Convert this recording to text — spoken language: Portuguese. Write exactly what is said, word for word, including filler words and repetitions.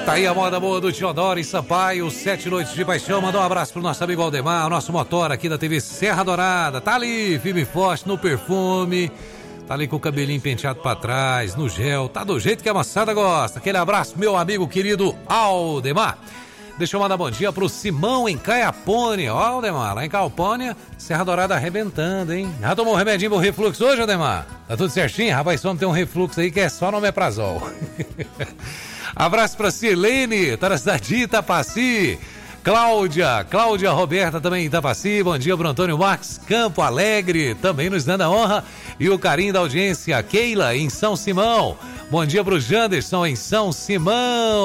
Tá aí a moda boa do Teodoro e Sampaio, Sete Noites de Paixão. Manda um abraço pro nosso amigo Aldemar, o nosso motor aqui da T V Serra Dourada. Tá ali, firme e forte no perfume. Tá ali com o cabelinho penteado pra trás, no gel. Tá do jeito que a moçada gosta. Aquele abraço, meu amigo querido Aldemar. Deixa eu mandar bom dia pro Simão em Caiapônia. Ó, Aldemar, lá em Caiapônia, Serra Dourada arrebentando, hein? Já tomou um remedinho pro refluxo hoje, Aldemar? Tá tudo certinho? Rapaz, só não tem um refluxo aí que é só no omeprazol. Abraço pra Sirlene, tá na cidade de Itapaci. Cláudia, Cláudia Roberta também em Itapaci. Bom dia pro Antônio Marques, Campo Alegre, também nos dando a honra e o carinho da audiência. Keila em São Simão. Bom dia pro Janderson em São Simão.